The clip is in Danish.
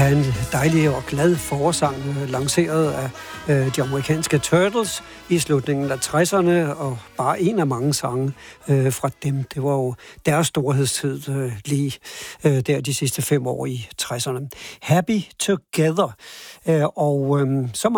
Ja, en dejlig og glad forårsang, lanceret af de amerikanske Turtles i slutningen af 60'erne, og bare en af mange sange fra dem. Det var jo deres storhedstid lige der de sidste 5 år i 60'erne. Happy Together. Og så